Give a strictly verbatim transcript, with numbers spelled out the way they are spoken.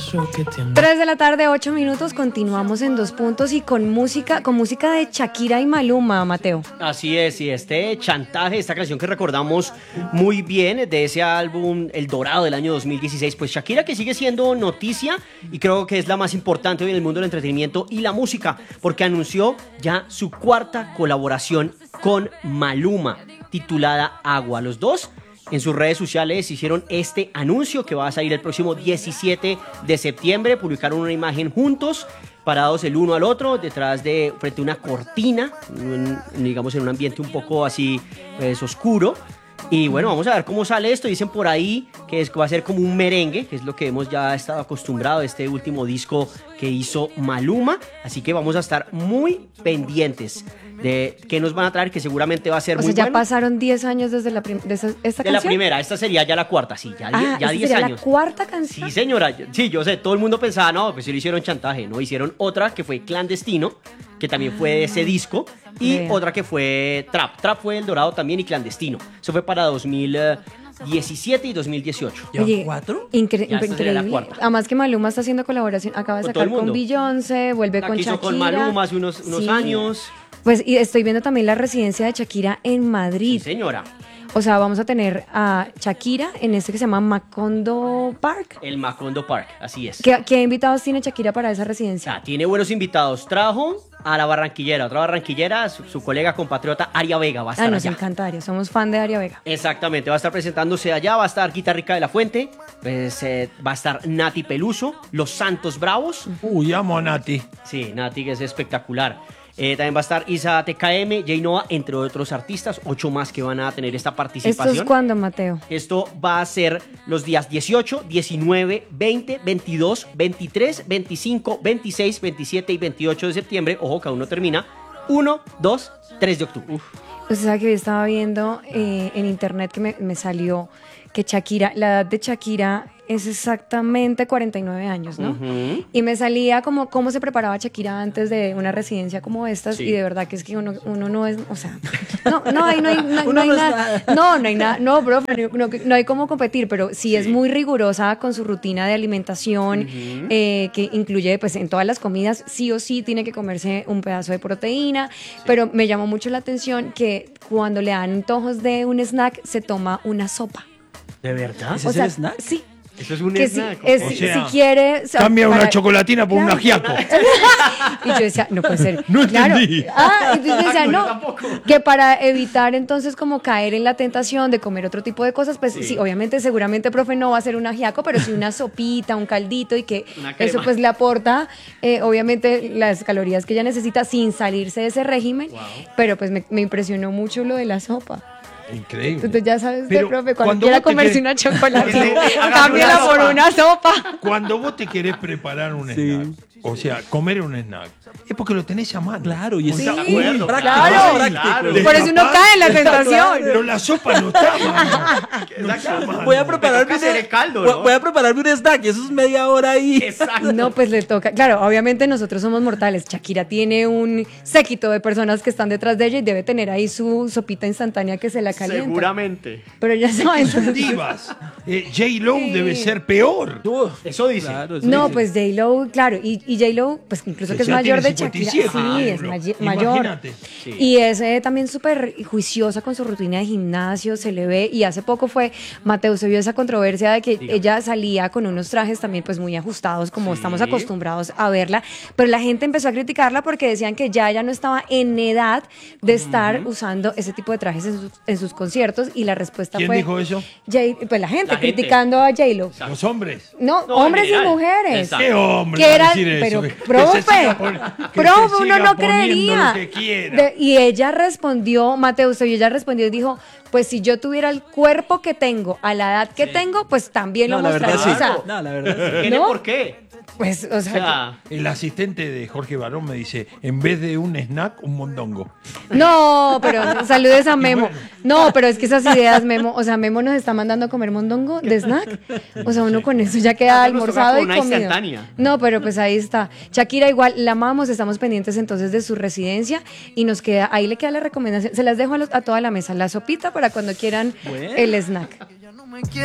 Tres de la tarde, ocho minutos, continuamos en Dos Puntos y con música, con música de Shakira y Maluma, Mateo. Así es, y este Chantaje, esta canción que recordamos muy bien de ese álbum El Dorado del año dos mil dieciséis, pues Shakira que sigue siendo noticia y creo que es la más importante hoy en el mundo del entretenimiento y la música, porque anunció ya su cuarta colaboración con Maluma, titulada Agua. Los dos en sus redes sociales hicieron este anuncio que va a salir el próximo diecisiete de septiembre. Publicaron una imagen juntos, parados el uno al otro, detrás de, frente a una cortina, un, digamos en un ambiente un poco así pues, oscuro. Y bueno, vamos a ver cómo sale esto. Dicen por ahí que es, va a ser como un merengue, que es lo que hemos ya estado acostumbrados a este último disco que hizo Maluma. Así que vamos a estar muy pendientes de qué nos van a traer, que seguramente va a ser o muy sea, ya bueno. pasaron diez años desde la prim- de esa, esta de canción. la primera, esta sería ya la cuarta, sí, ya, Ah, ya ¿esta diez sería años. la cuarta canción? Sí, señora, sí, yo sé, todo el mundo pensaba, no, pues sí le hicieron Chantaje, ¿no? Hicieron otra que fue Clandestino, que también fue de ese disco, y Vea. otra que fue Trap. Trap fue El Dorado también y Clandestino. Eso fue para dos mil diecisiete y dos mil dieciocho. Oye, cuatro? incre- Ya, esta sería la increíble. cuarta. Además que Maluma está haciendo colaboración, acaba de Con todo sacar el con mundo. Beyoncé, vuelve La con que hizo Shakira. con Maluma hace unos, unos Sí. años. Pues y estoy viendo también la residencia de Shakira en Sí, Madrid. señora. O sea, vamos a tener a Shakira en este que se llama Macondo Park. El Macondo Park, así es. ¿Qué, qué invitados tiene Shakira para esa O residencia? sea, tiene buenos invitados. Trajo a la barranquillera, otra barranquillera, su, su colega compatriota Aria Vega va a estar Ah, nos allá. encanta Aria, somos fan de Aria Vega. Exactamente, va a estar presentándose allá, va a estar Guita Rica de la Fuente, pues, eh, va a estar Nati Peluso, Los Santos Bravos, Uy, amo a Nati. sí, Nati que es espectacular. Eh, también va a estar Isa T K M, Jay Noah, entre otros artistas, ocho más que van a tener esta participación. ¿Esto es cuándo, Mateo? Esto va a ser los días dieciocho, diecinueve, veinte, veintidós, veintitrés, veinticinco, veintiséis, veintisiete y veintiocho de septiembre. Ojo, cada uno termina uno, dos, tres de octubre. Uf. Usted sabe que yo estaba viendo eh, en internet que me, me salió que Shakira, la edad de Shakira es exactamente cuarenta y nueve años, ¿no? Ujú. Y me salía como cómo se preparaba Shakira antes de una residencia como estas, Sí. y de verdad que es que uno, uno no es, o sea, no, no hay, no hay, no, Uno no hay no es nada, no, no hay nada, no, bro, no, no hay cómo competir, pero sí, es muy rigurosa con su rutina de alimentación, eh, que incluye, pues, en todas las comidas, sí o sí tiene que comerse un pedazo de proteína, pero me llamó mucho la atención que cuando le dan antojos de un snack, se toma una sopa. ¿De verdad? ¿Ese es el snack? Sí. Eso es un Que si, snack. es- O si- sea, si quiere... o sea, Cambia una para- chocolatina por un Claro. ajiaco. Y yo decía, no puede ser. No Claro. entendí. Ah, y yo decía, No, yo no. tampoco. Que para evitar entonces como caer en la tentación de comer otro tipo de cosas, pues sí, obviamente, seguramente, profe, no va a ser un ajiaco, pero sí una sopita, un caldito y que Una crema. eso pues le aporta, eh, obviamente, las calorías que ella necesita sin salirse de ese régimen. Pero pues me, me impresionó mucho lo de la sopa. Increíble. Entonces ya sabes, Pero usted, profe, cuando, cuando quiera vos te comerse querés- una chocolate, Cuando- cámbiala Hagas por una una sopa. Cuando vos te querés preparar un snack, o sea, comer un snack, es porque lo tenés a mano. Claro, y es Sí, muy acuerdo, práctico. claro. práctico. Claro. Por eso uno Capaz- cae en la tentación. Pero la sopa no está a mano. No está a mano. Voy a prepararme toca hacer el caldo, voy- ¿no? voy a prepararme un snack y eso es media hora ahí. Exacto. No, pues le toca. Claro, obviamente nosotros somos mortales. Shakira tiene un séquito de personas que están detrás de ella y debe tener ahí su sopita instantánea que se la calienta. Seguramente. Pero ya saben. Son divas. Eh, J-Lo Sí. debe ser peor. Uf, Eso dice. claro, sí, No, sí. pues J-Lo, claro. Y, y J-Lo, pues incluso que es Ya mayor tiene de Shakira. cincuenta y siete, Sí, es bro. may- mayor. Imagínate. Sí. Y es eh, también súper juiciosa con su rutina de gimnasio, se le ve. Y hace poco fue, Mateo, se vio esa controversia de que Diga. ella salía con unos trajes también pues muy ajustados, como Sí. estamos acostumbrados a verla. Pero la gente empezó a criticarla porque decían que ya ella no estaba en edad de estar usando ese tipo de trajes en sus, en sus conciertos. Y la respuesta ¿Quién fue... dijo eso? J- pues la gente, La gente. criticando a J-Lo. Los hombres. No, No, en hombres y general. mujeres. Exacto. ¿Qué hombre Que va a era, decir eso? pero Que- que se profe, siga pon- que profe, se uno siga no poniendo creería. lo que quiera. De- y ella respondió, Mateo, usted vio, ella respondió y dijo, pues si yo tuviera el cuerpo que tengo, a la edad que tengo, pues también No, lo la verdad mostraría. sí. O sea, No, la verdad sí. ¿Tiene ¿No? por qué? pues, o O sea, sea, El asistente de Jorge Barón me dice, en vez de un snack, un mondongo. no, pero saludes a Memo. bueno. No, pero es que esas ideas, Memo, o sea, Memo nos está mandando a comer mondongo de snack. O sea, uno con eso ya queda Ah, nos toca almorzado con y una comido. instantánea. No, pero pues ahí está. Shakira igual, la amamos, estamos pendientes entonces de su residencia y nos queda, ahí le queda la recomendación. Se las dejo a, los- a toda la mesa, la sopita para cuando quieran Bueno. el snack.